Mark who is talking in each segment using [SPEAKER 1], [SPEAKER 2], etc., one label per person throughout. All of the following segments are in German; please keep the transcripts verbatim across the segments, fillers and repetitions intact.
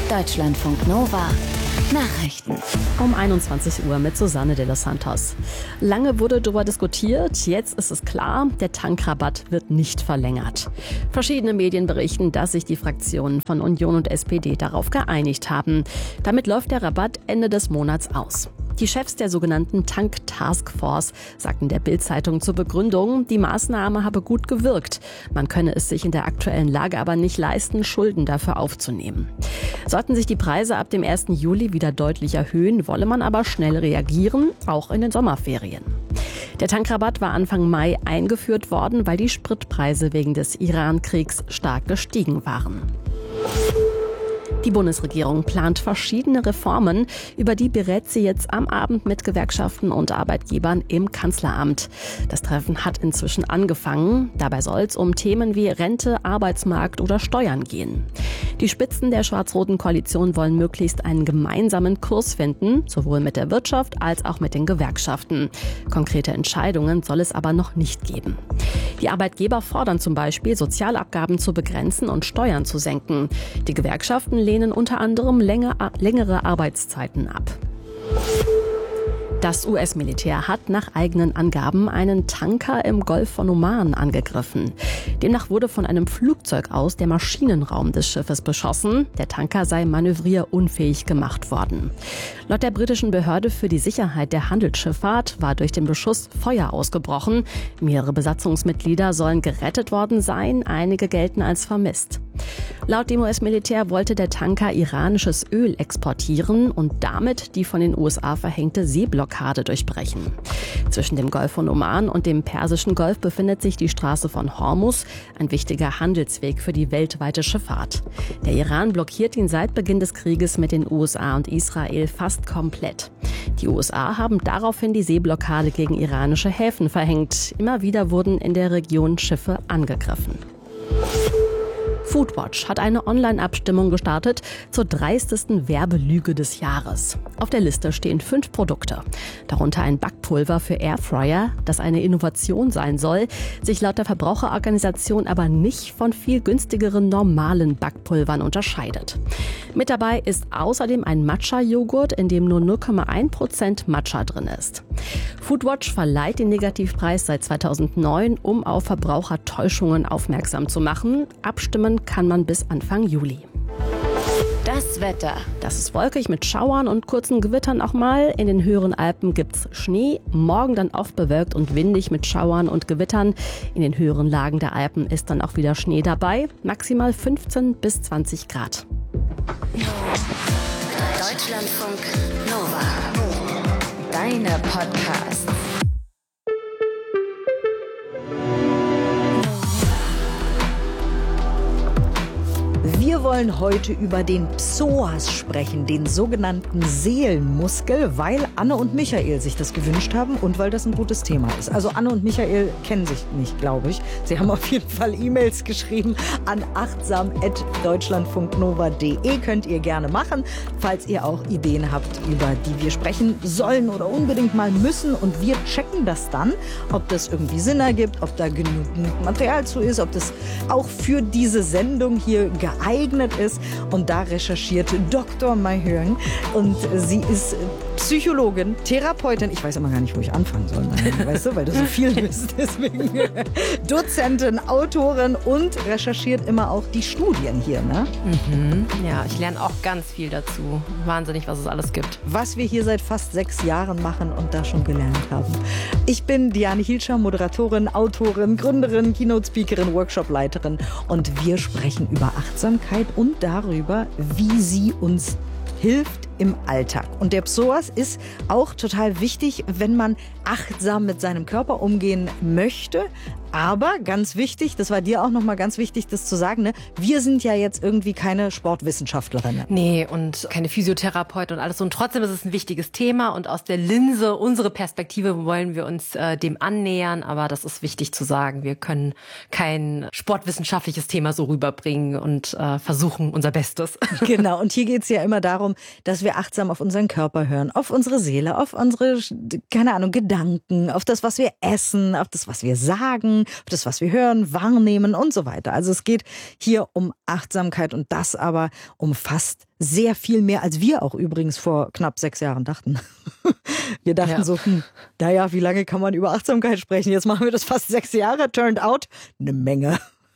[SPEAKER 1] Deutschlandfunk Nova Nachrichten.
[SPEAKER 2] Um einundzwanzig Uhr mit Susanne de los Santos. Lange wurde darüber diskutiert, jetzt ist es klar, der Tankrabatt wird nicht verlängert. Verschiedene Medien berichten, dass sich die Fraktionen von Union und S P D darauf geeinigt haben. Damit läuft der Rabatt Ende des Monats aus. Die Chefs der sogenannten Tank-Taskforce sagten der Bild-Zeitung zur Begründung, die Maßnahme habe gut gewirkt. Man könne es sich in der aktuellen Lage aber nicht leisten, Schulden dafür aufzunehmen. Sollten sich die Preise ab dem ersten Juli wieder deutlich erhöhen, wolle man aber schnell reagieren, auch in den Sommerferien. Der Tankrabatt war Anfang Mai eingeführt worden, weil die Spritpreise wegen des Iran-Kriegs stark gestiegen waren. Die Bundesregierung plant verschiedene Reformen, über die berät sie jetzt am Abend mit Gewerkschaften und Arbeitgebern im Kanzleramt. Das Treffen hat inzwischen angefangen. Dabei soll es um Themen wie Rente, Arbeitsmarkt oder Steuern gehen. Die Spitzen der schwarz-roten Koalition wollen möglichst einen gemeinsamen Kurs finden, sowohl mit der Wirtschaft als auch mit den Gewerkschaften. Konkrete Entscheidungen soll es aber noch nicht geben. Die Arbeitgeber fordern zum Beispiel, Sozialabgaben zu begrenzen und Steuern zu senken. Die Gewerkschaften lehnen unter anderem länger, längere Arbeitszeiten ab. Das U S-Militär hat nach eigenen Angaben einen Tanker im Golf von Oman angegriffen. Demnach wurde von einem Flugzeug aus der Maschinenraum des Schiffes beschossen. Der Tanker sei manövrierunfähig gemacht worden. Laut der britischen Behörde für die Sicherheit der Handelsschifffahrt war durch den Beschuss Feuer ausgebrochen. Mehrere Besatzungsmitglieder sollen gerettet worden sein, einige gelten als vermisst. Laut dem U S-Militär wollte der Tanker iranisches Öl exportieren und damit die von den U S A verhängte Seeblockade durchbrechen. Zwischen dem Golf von Oman und dem Persischen Golf befindet sich die Straße von Hormuz, ein wichtiger Handelsweg für die weltweite Schifffahrt. Der Iran blockiert ihn seit Beginn des Krieges mit den U S A und Israel fast komplett. Die U S A haben daraufhin die Seeblockade gegen iranische Häfen verhängt. Immer wieder wurden in der Region Schiffe angegriffen. Foodwatch hat eine Online-Abstimmung gestartet zur dreistesten Werbelüge des Jahres. Auf der Liste stehen fünf Produkte, darunter ein Backpulver für Airfryer, das eine Innovation sein soll, sich laut der Verbraucherorganisation aber nicht von viel günstigeren normalen Backpulvern unterscheidet. Mit dabei ist außerdem ein Matcha-Joghurt, in dem nur null Komma eins Prozent Matcha drin ist. Foodwatch verleiht den Negativpreis seit zweitausendneun, um auf Verbrauchertäuschungen aufmerksam zu machen. Abstimmen kann man bis Anfang Juli.
[SPEAKER 1] Das Wetter.
[SPEAKER 2] Das ist wolkig mit Schauern und kurzen Gewittern auch mal. In den höheren Alpen gibt's Schnee. Morgen dann oft bewölkt und windig mit Schauern und Gewittern. In den höheren Lagen der Alpen ist dann auch wieder Schnee dabei. Maximal fünfzehn bis zwanzig Grad.
[SPEAKER 1] Deutschlandfunk Nova. Deine Podcasts.
[SPEAKER 3] Wir wollen heute über den Psoas sprechen, den sogenannten Seelenmuskel, weil Anne und Michael sich das gewünscht haben und weil das ein gutes Thema ist. Also Anne und Michael kennen sich nicht, glaube ich. Sie haben auf jeden Fall E-Mails geschrieben an achtsam at deutschlandfunknova punkt de. Könnt ihr gerne machen, falls ihr auch Ideen habt, über die wir sprechen sollen oder unbedingt mal müssen. Und wir checken das dann, ob das irgendwie Sinn ergibt, ob da genügend Material zu ist, ob das auch für diese Sendung hier geeignet ist. Und da recherchiert Doktor Mayhörn und sie ist Psychologin, Therapeutin. Ich weiß immer gar nicht, wo ich anfangen soll, weißt du, weil du so viel bist. Deswegen Dozentin, Autorin und recherchiert immer auch die Studien hier, ne?
[SPEAKER 4] Mhm. Ja, ich lerne auch ganz viel dazu. Wahnsinnig, was es alles gibt.
[SPEAKER 3] Was wir hier seit fast sechs Jahren machen und da schon gelernt haben. Ich bin Diane Hielscher, Moderatorin, Autorin, Gründerin, Keynote-Speakerin, Workshop-Leiterin und wir sprechen über Achtsamkeit und darüber, wie sie uns hilft im Alltag. Und der Psoas ist auch total wichtig, wenn man achtsam mit seinem Körper umgehen möchte. Aber ganz wichtig, das war dir auch nochmal ganz wichtig, das zu sagen, ne? Wir sind ja jetzt irgendwie keine Sportwissenschaftlerinnen.
[SPEAKER 4] Nee, und keine Physiotherapeut und alles. Und trotzdem ist es ein wichtiges Thema. Und aus der Linse, unsere Perspektive, wollen wir uns äh, dem annähern. Aber das ist wichtig zu sagen. Wir können kein sportwissenschaftliches Thema so rüberbringen und äh, versuchen unser Bestes.
[SPEAKER 3] Genau, und hier geht es ja immer darum, dass wir achtsam auf unseren Körper hören, auf unsere Seele, auf unsere, keine Ahnung, Gedanken, auf das, was wir essen, auf das, was wir sagen. denken, auf das, was wir hören, wahrnehmen und so weiter. Also es geht hier um Achtsamkeit und das aber umfasst sehr viel mehr, als wir auch übrigens vor knapp sechs Jahren dachten. Wir dachten ja. so, hm, naja, wie lange kann man über Achtsamkeit sprechen? Jetzt machen wir das fast sechs Jahre. Turned out, eine Menge.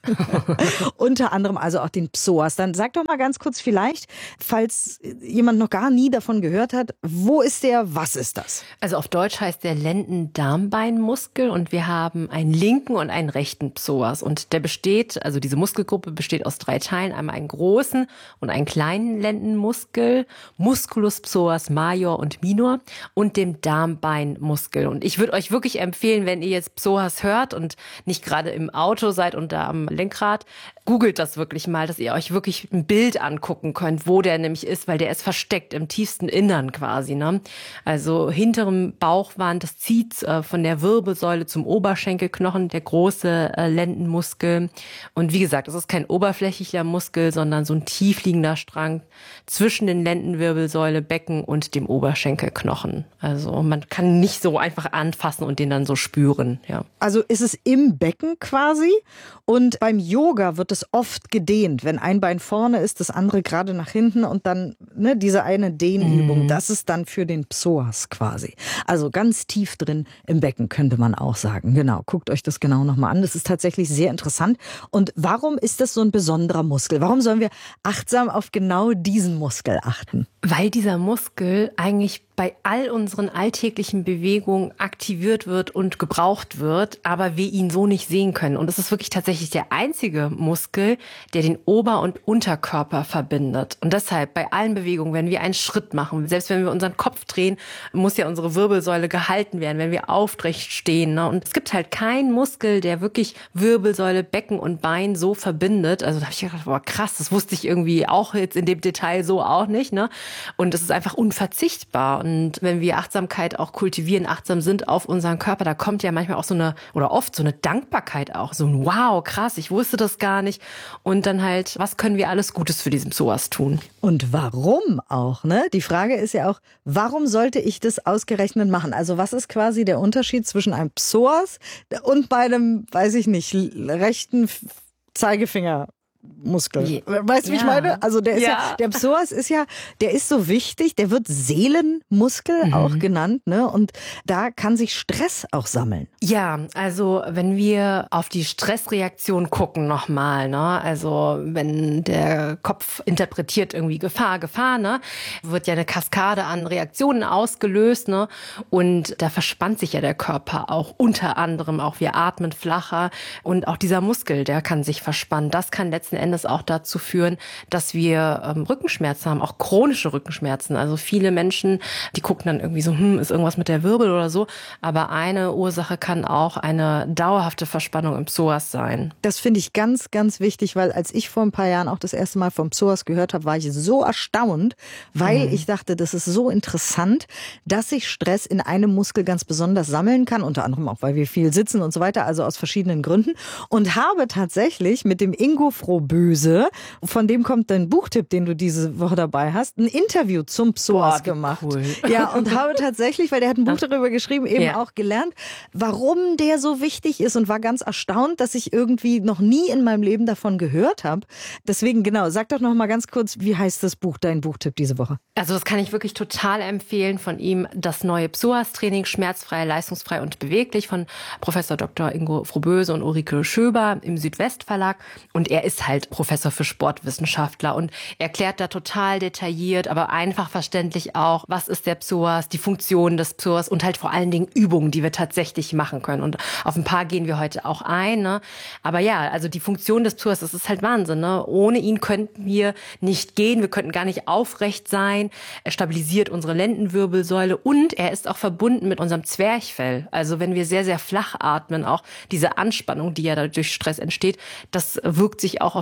[SPEAKER 3] Unter anderem also auch den Psoas. Dann sag doch mal ganz kurz vielleicht, falls jemand noch gar nie davon gehört hat, wo ist der, was ist das?
[SPEAKER 4] Also auf Deutsch heißt der Lenden-Darmbeinmuskel und wir haben einen linken und einen rechten Psoas. Und der besteht, also diese Muskelgruppe besteht aus drei Teilen. Einmal einen großen und einen kleinen Lendenmuskel, Musculus psoas major und minor und dem Darmbeinmuskel. Und ich würde euch wirklich empfehlen, wenn ihr jetzt Psoas hört und nicht gerade im Auto seid und da am Lenkrad, googelt das wirklich mal, dass ihr euch wirklich ein Bild angucken könnt, wo der nämlich ist, weil der ist versteckt im tiefsten Innern quasi, ne? Also hinterem Bauchwand, das zieht äh, von der Wirbelsäule zum Oberschenkelknochen, der große äh, Lendenmuskel. Und wie gesagt, es ist kein oberflächlicher Muskel, sondern so ein tiefliegender Strang zwischen den Lendenwirbelsäule, Becken und dem Oberschenkelknochen. Also man kann nicht so einfach anfassen und den dann so spüren, ja.
[SPEAKER 3] Also ist es im Becken quasi und beim Yoga wird es oft gedehnt, wenn ein Bein vorne ist, das andere gerade nach hinten und dann ne, diese eine Dehnübung, mm. das ist dann für den Psoas quasi. Also ganz tief drin im Becken könnte man auch sagen. Genau, guckt euch das genau nochmal an. Das ist tatsächlich sehr interessant. Und warum ist das so ein besonderer Muskel? Warum sollen wir achtsam auf genau diesen Muskel achten?
[SPEAKER 4] Weil dieser Muskel eigentlich bei all unseren alltäglichen Bewegungen aktiviert wird und gebraucht wird, aber wir ihn so nicht sehen können. Und es ist wirklich tatsächlich der einzige Muskel, der den Ober- und Unterkörper verbindet. Und deshalb bei allen Bewegungen, wenn wir einen Schritt machen, selbst wenn wir unseren Kopf drehen, muss ja unsere Wirbelsäule gehalten werden, wenn wir aufrecht stehen. Ne? Und es gibt halt keinen Muskel, der wirklich Wirbelsäule, Becken und Bein so verbindet. Also da habe ich gedacht, boah, krass, das wusste ich irgendwie auch jetzt in dem Detail so auch nicht. Ne? Und es ist einfach unverzichtbar. Und wenn wir Achtsamkeit auch kultivieren, achtsam sind auf unseren Körper, da kommt ja manchmal auch so eine, oder oft so eine Dankbarkeit auch. So ein wow, krass, ich wusste das gar nicht. Und dann halt, was können wir alles Gutes für diesen Psoas tun?
[SPEAKER 3] Und warum auch, ne? Die Frage ist ja auch, warum sollte ich das ausgerechnet machen? Also was ist quasi der Unterschied zwischen einem Psoas und bei einem, weiß ich nicht, rechten Zeigefinger? Muskel. Je. Weißt du, wie ja. ich meine? Also der ist ja. ja, der Psoas ist ja, der ist so wichtig, der wird Seelenmuskel mhm. auch genannt, ne? Und da kann sich Stress auch sammeln.
[SPEAKER 4] Ja, also wenn wir auf die Stressreaktion gucken nochmal, ne? Also wenn der Kopf interpretiert irgendwie Gefahr, Gefahr, ne? Wird ja eine Kaskade an Reaktionen ausgelöst, ne? Und da verspannt sich ja der Körper auch unter anderem, auch wir atmen flacher und auch dieser Muskel, der kann sich verspannen. Das kann letztendlich Endes auch dazu führen, dass wir ähm, Rückenschmerzen haben, auch chronische Rückenschmerzen. Also viele Menschen, die gucken dann irgendwie so, hm, ist irgendwas mit der Wirbel oder so. Aber eine Ursache kann auch eine dauerhafte Verspannung im Psoas sein.
[SPEAKER 3] Das finde ich ganz, ganz wichtig, weil als ich vor ein paar Jahren auch das erste Mal vom Psoas gehört habe, war ich so erstaunt, weil mhm. ich dachte, das ist so interessant, dass sich Stress in einem Muskel ganz besonders sammeln kann, unter anderem auch, weil wir viel sitzen und so weiter, also aus verschiedenen Gründen. Und habe tatsächlich mit dem Ingo Frohböse, von dem kommt dein Buchtipp, den du diese Woche dabei hast, ein Interview zum Psoas Boah, gemacht. Cool. Ja, und habe tatsächlich, weil der hat ein Buch darüber geschrieben, eben ja. auch gelernt, warum der so wichtig ist und war ganz erstaunt, dass ich irgendwie noch nie in meinem Leben davon gehört habe. Deswegen, genau, sag doch noch mal ganz kurz, wie heißt das Buch, dein Buchtipp diese Woche?
[SPEAKER 4] Also das kann ich wirklich total empfehlen von ihm, das neue Psoas-Training, schmerzfrei, leistungsfrei und beweglich von Professor Doktor Ingo Frohböse und Ulrike Schöber im Südwest-Verlag. Und er ist halt Professor für Sportwissenschaftler und erklärt da total detailliert, aber einfach verständlich auch, was ist der Psoas, die Funktion des Psoas und halt vor allen Dingen Übungen, die wir tatsächlich machen können. Und auf ein paar gehen wir heute auch ein. Ne? Aber ja, also die Funktion des Psoas, das ist halt Wahnsinn. Ne? Ohne ihn könnten wir nicht gehen, wir könnten gar nicht aufrecht sein. Er stabilisiert unsere Lendenwirbelsäule und er ist auch verbunden mit unserem Zwerchfell. Also wenn wir sehr, sehr flach atmen, auch diese Anspannung, die ja durch Stress entsteht, das wirkt sich auch auf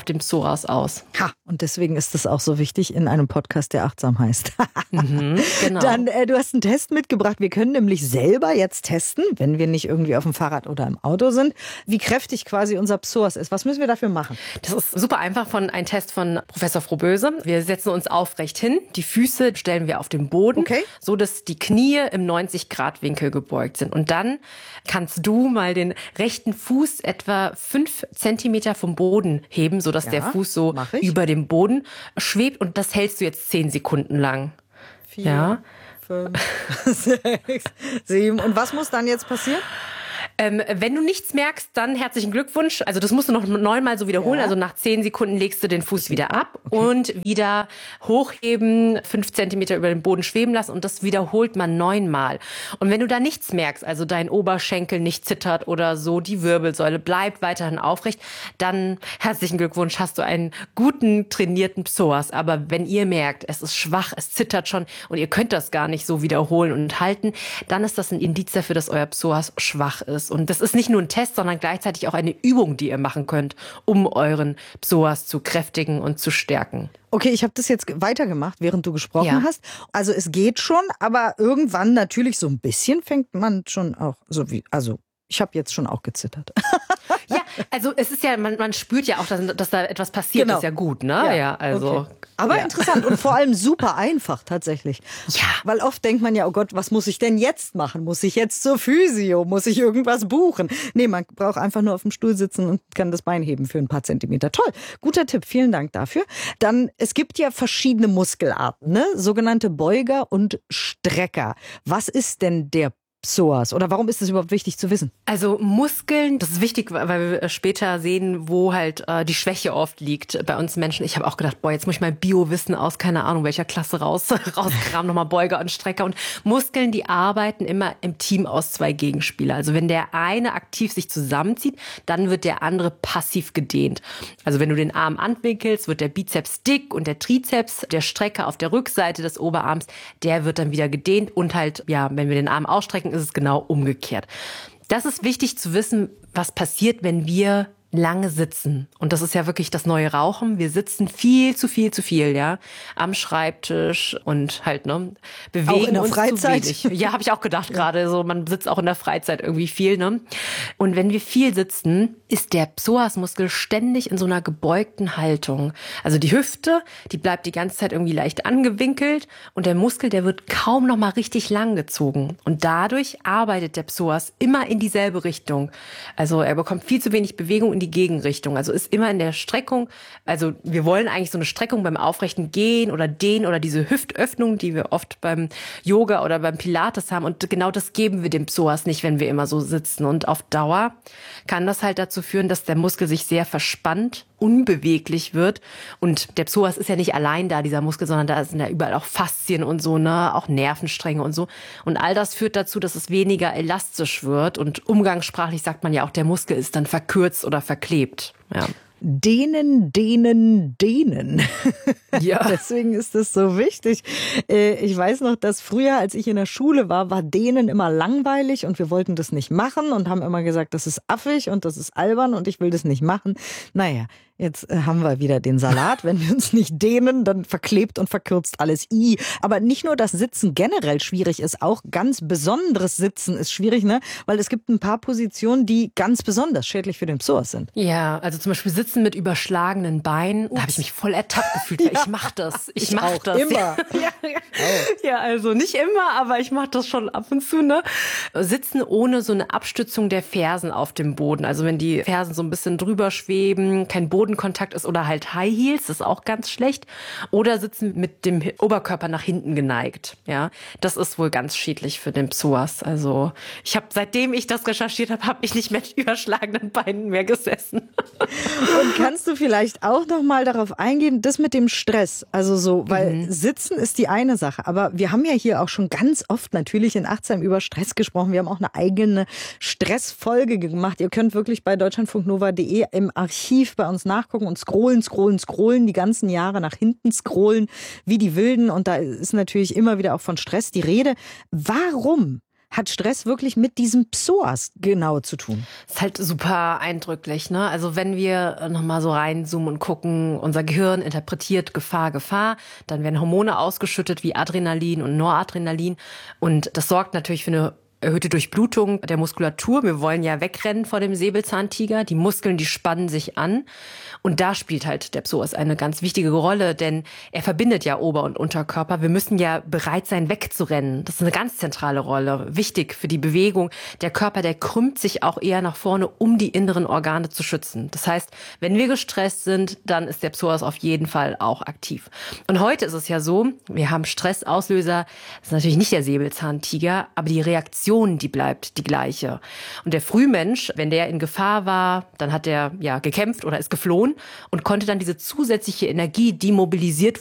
[SPEAKER 4] auf den Psoas aus.
[SPEAKER 3] Ha, und deswegen ist das auch so wichtig in einem Podcast, der achtsam heißt.
[SPEAKER 4] Mhm, genau.
[SPEAKER 3] Dann, äh, du hast einen Test mitgebracht. Wir können nämlich selber jetzt testen, wenn wir nicht irgendwie auf dem Fahrrad oder im Auto sind, wie kräftig quasi unser Psoas ist. Was müssen wir dafür machen?
[SPEAKER 4] Das ist super einfach von ein Test von Professor Frohböse. Wir setzen uns aufrecht hin, die Füße stellen wir auf den Boden,
[SPEAKER 3] Okay.
[SPEAKER 4] so dass die Knie im neunzig Grad Winkel gebeugt sind. Und dann kannst du mal den rechten Fuß etwa fünf Zentimeter vom Boden heben, sodass
[SPEAKER 3] Ja,
[SPEAKER 4] der Fuß so
[SPEAKER 3] mach ich.
[SPEAKER 4] über dem Boden schwebt. Und das hältst du jetzt zehn Sekunden lang.
[SPEAKER 3] Vier,
[SPEAKER 4] Ja.
[SPEAKER 3] fünf, sechs, sieben. Und was muss dann jetzt passieren?
[SPEAKER 4] Ähm, wenn du nichts merkst, dann herzlichen Glückwunsch. Also das musst du noch neunmal so wiederholen.
[SPEAKER 3] Ja.
[SPEAKER 4] Also nach zehn Sekunden legst du den Fuß wieder ab und wieder hochheben, fünf Zentimeter über den Boden schweben lassen und das wiederholt man neunmal. Und wenn du da nichts merkst, also dein Oberschenkel nicht zittert oder so, die Wirbelsäule bleibt weiterhin aufrecht, dann herzlichen Glückwunsch, hast du einen guten, trainierten Psoas. Aber wenn ihr merkt, es ist schwach, es zittert schon und ihr könnt das gar nicht so wiederholen und halten, dann ist das ein Indiz dafür, dass euer Psoas schwach ist. Und das ist nicht nur ein Test, sondern gleichzeitig auch eine Übung, die ihr machen könnt, um euren Psoas zu kräftigen und zu stärken.
[SPEAKER 3] Okay, ich habe das jetzt weitergemacht, während du gesprochen
[SPEAKER 4] Ja.
[SPEAKER 3] hast. Also es geht schon, aber irgendwann natürlich so ein bisschen fängt man schon auch so wie, also ich habe jetzt schon auch gezittert.
[SPEAKER 4] Ja, also es ist ja, man, man spürt ja auch, dass, dass da etwas passiert,
[SPEAKER 3] Genau.
[SPEAKER 4] ist ja gut, ne? Ja, ja also.
[SPEAKER 3] Okay. Aber
[SPEAKER 4] ja.
[SPEAKER 3] interessant und vor allem super einfach tatsächlich.
[SPEAKER 4] Ja.
[SPEAKER 3] Weil oft denkt man ja, oh Gott, was muss ich denn jetzt machen? Muss ich jetzt zur Physio? Muss ich irgendwas buchen? Nee, man braucht einfach nur auf dem Stuhl sitzen und kann das Bein heben für ein paar Zentimeter. Toll, guter Tipp, vielen Dank dafür. Dann, es gibt ja verschiedene Muskelarten, ne? Sogenannte Beuger und Strecker. Was ist denn der Psoas? Oder warum ist das überhaupt wichtig zu wissen?
[SPEAKER 4] Also Muskeln, das ist wichtig, weil wir später sehen, wo halt äh, die Schwäche oft liegt bei uns Menschen. Ich habe auch gedacht, boah, jetzt muss ich mal Bio-Wissen aus, keine Ahnung, welcher Klasse raus, rauskramen, nochmal Beuger und Strecker. Und Muskeln, die arbeiten immer im Team aus zwei Gegenspieler. Also wenn der eine aktiv sich zusammenzieht, dann wird der andere passiv gedehnt. Also wenn du den Arm anwinkelst, wird der Bizeps dick und der Trizeps, der Strecker auf der Rückseite des Oberarms, der wird dann wieder gedehnt. Und halt, ja, wenn wir den Arm ausstrecken, ist es genau umgekehrt. Das ist wichtig zu wissen, was passiert, wenn wir lange sitzen. Und das ist ja wirklich das neue Rauchen. Wir sitzen viel zu viel zu viel, ja, am Schreibtisch und halt, ne, bewegen
[SPEAKER 3] Auch in der
[SPEAKER 4] uns
[SPEAKER 3] Freizeit?
[SPEAKER 4] zu wenig. Ja, habe ich auch gedacht gerade, so man sitzt auch in der Freizeit irgendwie viel, ne? Und wenn wir viel sitzen, ist der Psoasmuskel ständig in so einer gebeugten Haltung. Also die Hüfte, die bleibt die ganze Zeit irgendwie leicht angewinkelt und der Muskel, der wird kaum noch mal richtig lang gezogen. Und dadurch arbeitet der Psoas immer in dieselbe Richtung. Also er bekommt viel zu wenig Bewegung in die Gegenrichtung. Also ist immer in der Streckung, also wir wollen eigentlich so eine Streckung beim aufrechten Gehen oder Dehnen oder diese Hüftöffnung, die wir oft beim Yoga oder beim Pilates haben. Und genau das geben wir dem Psoas nicht, wenn wir immer so sitzen. Und auf Dauer kann das halt dazu führen, dass der Muskel sich sehr verspannt, unbeweglich wird. Und der Psoas ist ja nicht allein da, dieser Muskel, sondern da sind ja überall auch Faszien und so, ne, auch Nervenstränge und so. Und all das führt dazu, dass es weniger elastisch wird. Und umgangssprachlich sagt man ja auch, der Muskel ist dann verkürzt oder verklebt. Ja.
[SPEAKER 3] Dehnen, dehnen, dehnen.
[SPEAKER 4] Ja.
[SPEAKER 3] Deswegen ist das so wichtig. Ich weiß noch, dass früher, als ich in der Schule war, war Dehnen immer langweilig und wir wollten das nicht machen und haben immer gesagt, das ist affig und das ist albern und ich will das nicht machen. Naja, jetzt haben wir wieder den Salat. Wenn wir uns nicht dehnen, dann verklebt und verkürzt alles. I. Aber nicht nur, dass Sitzen generell schwierig ist, auch ganz besonderes Sitzen ist schwierig, ne? Weil es gibt ein paar Positionen, die ganz besonders schädlich für den Psoas sind.
[SPEAKER 4] Ja, also zum Beispiel Sitzen mit überschlagenen Beinen, da habe ich mich voll ertappt gefühlt, weil
[SPEAKER 3] Ja.
[SPEAKER 4] ich mache das. Ich,
[SPEAKER 3] Ich
[SPEAKER 4] mache
[SPEAKER 3] auch,
[SPEAKER 4] das.
[SPEAKER 3] immer.
[SPEAKER 4] Ja, ja. ja, also nicht immer, aber ich mache das schon ab und zu, ne? Sitzen ohne so eine Abstützung der Fersen auf dem Boden. Also wenn die Fersen so ein bisschen drüber schweben, kein Bodenkontakt ist oder halt High Heels, das ist auch ganz schlecht. Oder sitzen mit dem Oberkörper nach hinten geneigt. Ja, das ist wohl ganz schädlich für den Psoas. Also ich habe, seitdem ich das recherchiert habe, habe ich nicht mit überschlagenen Beinen mehr gesessen.
[SPEAKER 3] Und kannst du vielleicht auch noch mal darauf eingehen, das mit dem Stress, also so, weil
[SPEAKER 4] Mhm.
[SPEAKER 3] Sitzen ist die eine Sache, aber wir haben ja hier auch schon ganz oft natürlich in Achtsam über Stress gesprochen. Wir haben auch eine eigene Stressfolge gemacht. Ihr könnt wirklich bei deutschlandfunk nova punkt de im Archiv bei uns nachgucken und scrollen, scrollen, scrollen, die ganzen Jahre nach hinten scrollen, wie die Wilden. Und da ist natürlich immer wieder auch von Stress die Rede. Warum hat Stress wirklich mit diesem Psoas genau zu tun?
[SPEAKER 4] Das ist halt super eindrücklich, ne? Also wenn wir nochmal so reinzoomen und gucken, unser Gehirn interpretiert Gefahr, Gefahr, dann werden Hormone ausgeschüttet wie Adrenalin und Noradrenalin und das sorgt natürlich für eine erhöhte Durchblutung der Muskulatur. Wir wollen ja wegrennen vor dem Säbelzahntiger. Die Muskeln, die spannen sich an. Und da spielt halt der Psoas eine ganz wichtige Rolle, denn er verbindet ja Ober- und Unterkörper. Wir müssen ja bereit sein, wegzurennen. Das ist eine ganz zentrale Rolle. Wichtig für die Bewegung. Der Körper, der krümmt sich auch eher nach vorne, um die inneren Organe zu schützen. Das heißt, wenn wir gestresst sind, dann ist der Psoas auf jeden Fall auch aktiv. Und heute ist es ja so, wir haben Stressauslöser. Das ist natürlich nicht der Säbelzahntiger, aber die Reaktion, die bleibt die gleiche. Und der Frühmensch, wenn der in Gefahr war, dann hat er ja gekämpft oder ist geflohen und konnte dann diese zusätzliche Energie, die mobilisiert